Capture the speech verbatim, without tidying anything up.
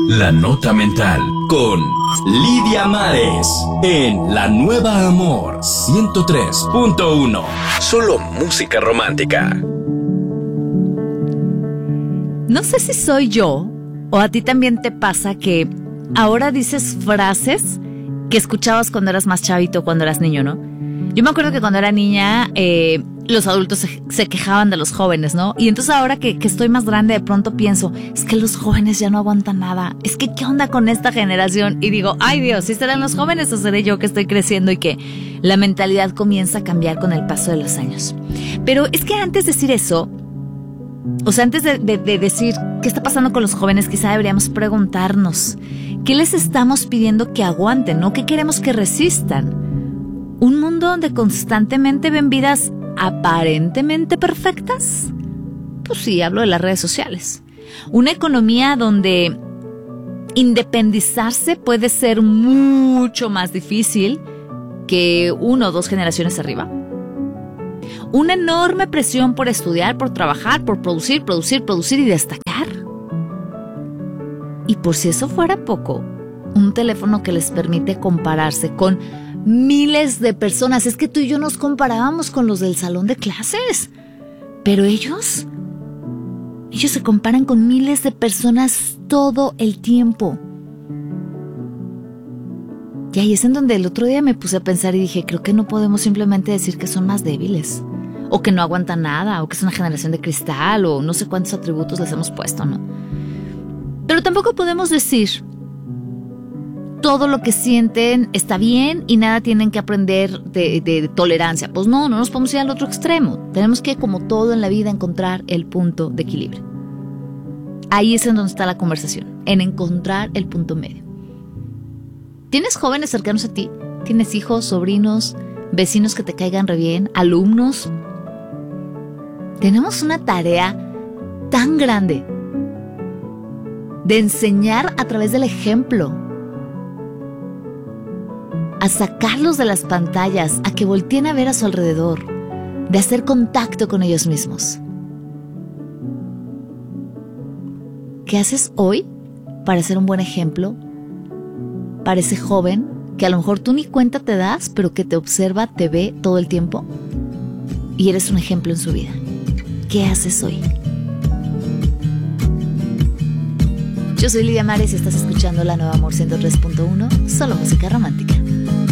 La Nota Mental con Lidia Mares en La Nueva Amor ciento tres punto uno. Solo música romántica. No sé si soy yo o a ti también te pasa que ahora dices frases que escuchabas cuando eras más chavito, cuando eras niño, ¿no? Yo me acuerdo que cuando era niña eh, los adultos se, se quejaban de los jóvenes, ¿no? Y entonces ahora que, que estoy más grande de pronto pienso, es que los jóvenes ya no aguantan nada. Es que ¿qué onda con esta generación? Y digo, ay Dios, ¿sí serán los jóvenes o seré yo que estoy creciendo y que la mentalidad comienza a cambiar con el paso de los años? Pero es que antes de decir eso, o sea, antes de, de, de decir qué está pasando con los jóvenes, quizá deberíamos preguntarnos, ¿qué les estamos pidiendo que aguanten, no? ¿Qué queremos que resistan? ¿Un mundo donde constantemente ven vidas aparentemente perfectas? Pues sí, hablo de las redes sociales. Una economía donde independizarse puede ser mucho más difícil que una o dos generaciones arriba. Una enorme presión por estudiar, por trabajar, por producir, producir, producir y destacar. Y por si eso fuera poco, un teléfono que les permite compararse con miles de personas. Es que tú y yo nos comparábamos con los del salón de clases, pero ellos, ellos se comparan con miles de personas todo el tiempo. Y ahí es en donde el otro día me puse a pensar y dije, creo que no podemos simplemente decir que son más débiles, o que no aguantan nada, o que es una generación de cristal, o no sé cuántos atributos les hemos puesto, ¿no? Pero tampoco podemos decir todo lo que sienten está bien y nada tienen que aprender de, de, de tolerancia. Pues no, no nos podemos ir al otro extremo. Tenemos que, como todo en la vida, encontrar el punto de equilibrio. Ahí es en donde está la conversación, en encontrar el punto medio. ¿Tienes jóvenes cercanos a ti? ¿Tienes hijos, sobrinos, vecinos que te caigan re bien, alumnos? Tenemos una tarea tan grande de enseñar a través del ejemplo, a sacarlos de las pantallas, a que volteen a ver a su alrededor, de hacer contacto con ellos mismos. ¿Qué haces hoy para ser un buen ejemplo para ese joven que a lo mejor tú ni cuenta te das, pero que te observa, te ve todo el tiempo y eres un ejemplo en su vida? ¿Qué haces hoy? Yo soy Lidia Mares y estás escuchando La Nueva Amor ciento tres punto uno, solo música romántica.